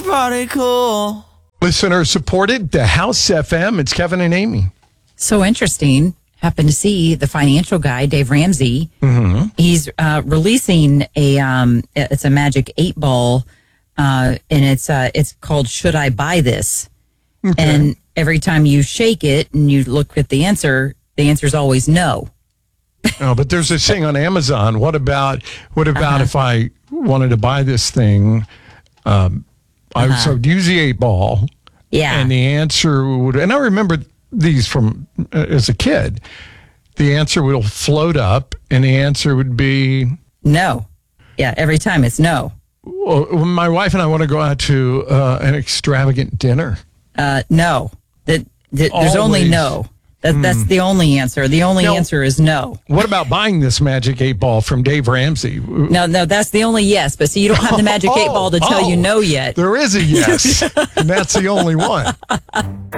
Party cool. Listener supported, the House FM. It's Kevin and Amy. So interesting. Happened to see the financial guy, Dave Ramsey. Mm-hmm. He's releasing it's a Magic 8-Ball, and it's called Should I Buy This? Okay. And every time you shake it and you look at the answer is always no. Oh, but there's this thing on Amazon. What about if I wanted to buy this thing? I would use the 8-Ball. Yeah. And the answer would, and I remember these from as a kid, the answer will float up and the answer would be no. Yeah. Every time it's no. Well, my wife and I want to go out to an extravagant dinner. No. There's only no. That's the only answer. The only answer is no. What about buying this Magic 8-Ball from Dave Ramsey? No, that's the only yes. But see, you don't have the Magic 8-Ball to tell you no yet. There is a yes, and that's the only one.